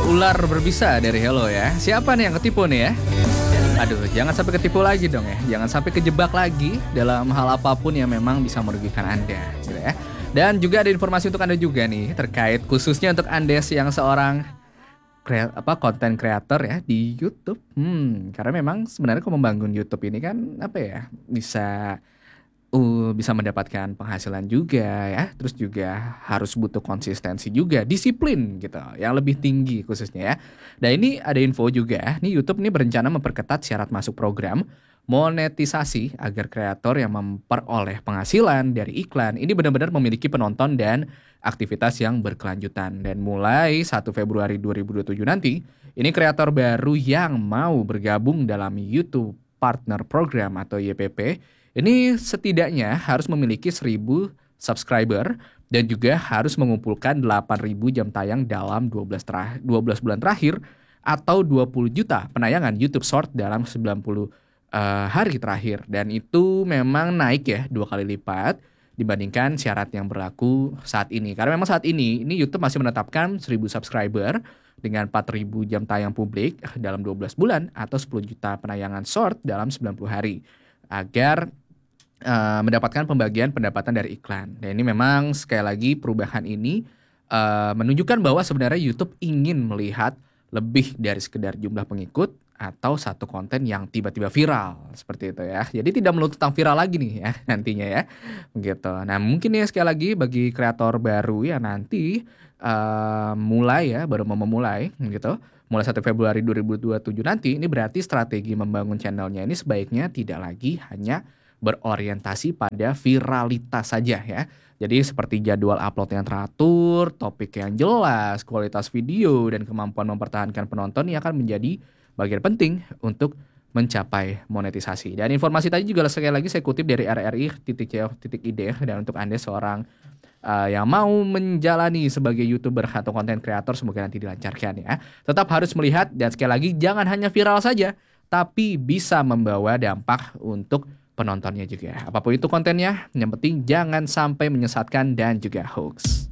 ular berbisa dari Hello ya. Siapa nih yang ketipu nih ya? Aduh, jangan sampai ketipu lagi dong ya. Jangan sampai kejebak lagi dalam hal apapun yang memang bisa merugikan Anda, gitu ya. Dan juga ada informasi untuk Anda juga nih terkait khususnya untuk Anda yang seorang konten creator ya di YouTube. Karena memang sebenarnya kalau membangun YouTube ini kan apa ya, bisa mendapatkan penghasilan juga ya, terus juga harus butuh konsistensi juga, disiplin gitu, yang lebih tinggi khususnya ya. Dan ini ada info juga, nih YouTube nih berencana memperketat syarat masuk program monetisasi agar kreator yang memperoleh penghasilan dari iklan ini benar-benar memiliki penonton dan aktivitas yang berkelanjutan. Dan mulai 1 Februari 2027 nanti, ini kreator baru yang mau bergabung dalam YouTube Partner Program atau YPP ini setidaknya harus memiliki 1.000 subscriber dan juga harus mengumpulkan 8.000 jam tayang dalam 12 bulan terakhir atau 20 juta penayangan YouTube Short dalam 90 hari terakhir. Dan itu memang naik ya 2 kali lipat dibandingkan syarat yang berlaku saat ini. Karena memang saat ini YouTube masih menetapkan 1.000 subscriber dengan 4.000 jam tayang publik dalam 12 bulan atau 10 juta penayangan short dalam 90 hari agar mendapatkan pembagian pendapatan dari iklan. Dan ini memang sekali lagi perubahan ini menunjukkan bahwa sebenarnya YouTube ingin melihat lebih dari sekedar jumlah pengikut atau satu konten yang tiba-tiba viral seperti itu ya. Jadi tidak melulu tentang viral lagi nih ya nantinya ya. Begitu. Nah, mungkin ya sekali lagi bagi kreator baru ya nanti baru mau memulai gitu. Mulai 1 Februari 2027 nanti ini berarti strategi membangun channelnya ini sebaiknya tidak lagi hanya berorientasi pada viralitas saja ya. Jadi seperti jadwal upload yang teratur, topik yang jelas, kualitas video, dan kemampuan mempertahankan penonton ini akan menjadi bagian penting untuk mencapai monetisasi. Dan informasi tadi juga sekali lagi saya kutip dari rri.co.id dan untuk Anda seorang yang mau menjalani sebagai YouTuber atau content creator semoga nanti dilancarkan ya. Tetap harus melihat dan sekali lagi jangan hanya viral saja, tapi bisa membawa dampak untuk penontonnya juga. Apapun itu kontennya, yang penting jangan sampai menyesatkan dan juga hoax.